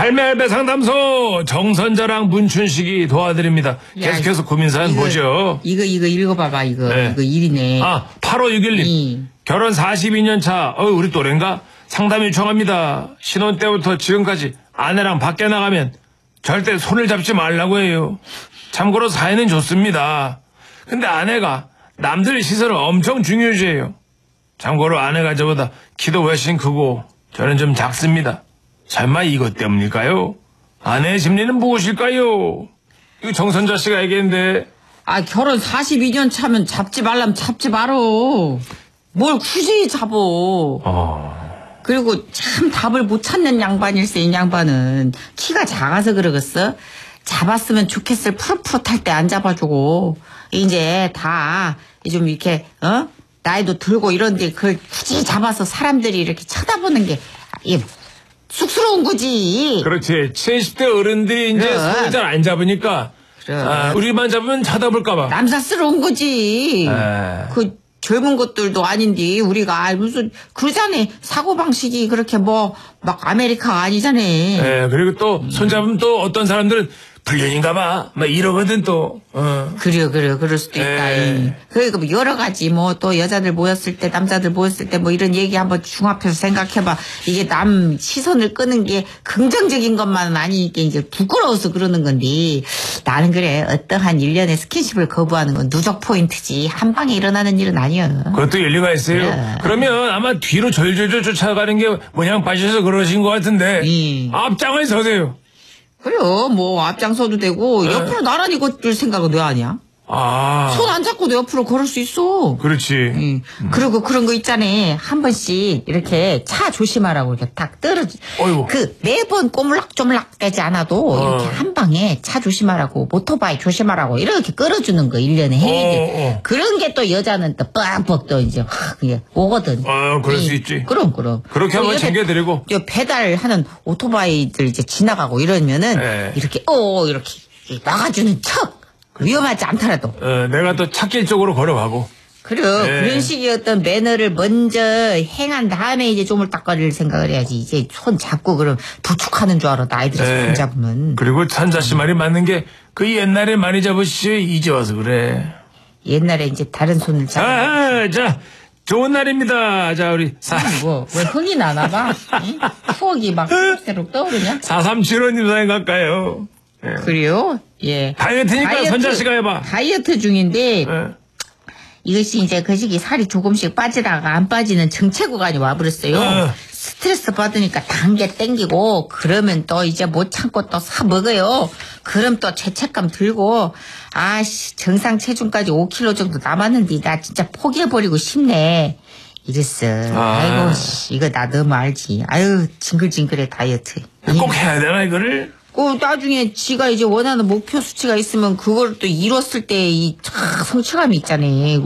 할매할배 상담소 정선자랑 문춘식이 도와드립니다. 계속해서 고민 사연 보죠. 이거 읽어봐봐. 이거 일이네. 8561님. 결혼 42년 차. 우리 또래인가? 상담 요청합니다. 신혼 때부터 지금까지 아내랑 밖에 나가면 절대 손을 잡지 말라고 해요. 참고로 사연은 좋습니다. 근데 아내가 남들 시선을 엄청 중요시해요. 참고로 아내가 저보다 키도 훨씬 크고 저는 좀 작습니다. 설마 이것 때문일까요? 아내의 심리는 무엇일까요? 이거 정선자 씨가 얘기했는데. 결혼 42년 차면 잡지 말라면 잡지 말어. 뭘 굳이 잡어. 그리고 참 답을 못 찾는 양반일세. 이 양반은 키가 작아서 그러겠어. 잡았으면 좋겠을 푸릇푸릇할 때 안 잡아주고 이제 다 좀 이렇게 나이도 들고 이런데 그걸 굳이 잡아서 사람들이 이렇게 쳐다보는 게 쑥스러운 거지. 그렇지. 70대 어른들이 이제 손을 잘 안 잡으니까 우리만 잡으면 쳐다볼까봐. 남사스러운 거지. 그 젊은 것들도 아닌데 우리가 무슨 그러잖아. 사고방식이 그렇게 뭐 막 아메리카가 아니잖아. 그리고 또 손잡으면 또 어떤 사람들은 불륜인가봐 막 이러거든 또. 그래 그럴 수도 있다. 그러니까 뭐 여러 가지 뭐 또 여자들 모였을 때 남자들 모였을 때 뭐 이런 얘기 한번 종합해서 생각해봐. 이게 남 시선을 끄는 게 긍정적인 것만은 아니니까 이제 부끄러워서 그러는 건데 나는 그래 어떠한 일련의 스킨십을 거부하는 건 누적 포인트지 한 방에 일어나는 일은 아니야. 그것도 일리가 있어요. 그러면 아마 뒤로 절절절 쫓아가는 게 모양 빠져서 그러신 것 같은데 앞장을 서세요. 그래요. 뭐 앞장서도 되고 옆으로 나란히 걷을 생각은 왜 하냐? 손 안 잡고 내 옆으로 걸을 수 있어. 그렇지. 그리고 그런 거 있잖아. 한 번씩 이렇게 차 조심하라고 이렇게 딱 떨어지. 매번 꼬물락쪼물락 되지 않아도 이렇게 한 방에 차 조심하라고 오토바이 조심하라고 이렇게 끌어주는 거 1년에 해야 그런 게 또 여자는 또 뻑뻑 또 이제 확 오거든. 그럴 수 있지. 그럼. 그렇게 한번 챙겨드리고. 배달하는 오토바이들 이제 지나가고 이러면은 이렇게 막아주는 척. 위험하지 않더라도. 내가 또 찾길 쪽으로 걸어가고. 그런 식의 어떤 매너를 먼저 행한 다음에 이제 조물딱거릴 생각을 해야지. 이제 손 잡고 그럼 부축하는 줄 알아. 나이들이 손 잡으면. 그리고 찬자 씨 말이 맞는 게 그 옛날에 많이 잡으시죠. 이제 와서 그래. 옛날에 이제 다른 손을 잡아. 자, 좋은 날입니다. 자, 우리 왜 흥이 나나 봐. 응? 추억이 막 새록새록 떠오르냐? 4375님 사연 갈까요? 그래요? 예. 다이어트니까 선자 씨가 해봐. 다이어트 중인데 이것이 이제 그 시기 살이 조금씩 빠지다가 안 빠지는 정체구간이 와버렸어요. 스트레스 받으니까 단 게 땡기고 그러면 또 이제 못 참고 또 사 먹어요. 그럼 또 죄책감 들고 정상 체중까지 5kg 정도 남았는데 나 진짜 포기해버리고 싶네. 이랬어. 아이고 이거 나 너무 알지. 아유 징글징글해 다이어트. 꼭 해야 되나 이거를? 나중에 지가 이제 원하는 목표 수치가 있으면 그걸 또 이뤘을 때 이 성취감이 있잖아.